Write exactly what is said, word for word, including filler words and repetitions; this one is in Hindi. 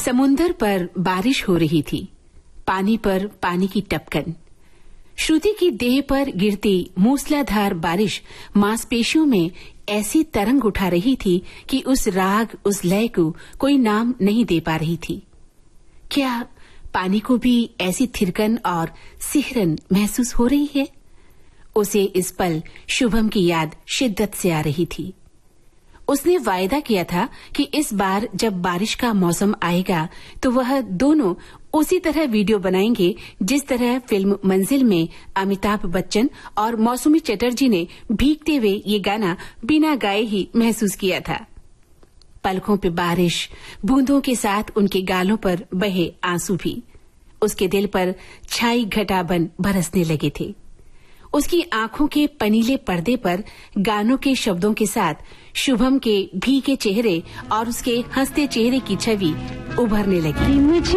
समुंदर पर बारिश हो रही थी, पानी पर पानी की टपकन। श्रुति की देह पर गिरती मूसलाधार बारिश मांसपेशियों में ऐसी तरंग उठा रही थी कि उस राग, उस लय को कोई नाम नहीं दे पा रही थी। क्या पानी को भी ऐसी थिरकन और सिहरन महसूस हो रही है? उसे इस पल शुभम की याद शिद्दत से आ रही थी। उसने वायदा किया था कि इस बार जब बारिश का मौसम आएगा तो वह दोनों उसी तरह वीडियो बनाएंगे जिस तरह फिल्म मंजिल में अमिताभ बच्चन और मौसमी चटर्जी ने भीगते हुए ये गाना बिना गाए ही महसूस किया था। पलकों पे बारिश, बूंदों के साथ उनके गालों पर बहे आंसू भी उसके दिल पर छाई घटा बन बरसने लगे थे। उसकी आंखों के पनीले पर्दे पर गानों के शब्दों के साथ शुभम के भीगे चेहरे और उसके हंसते चेहरे की छवि उभरने लगी।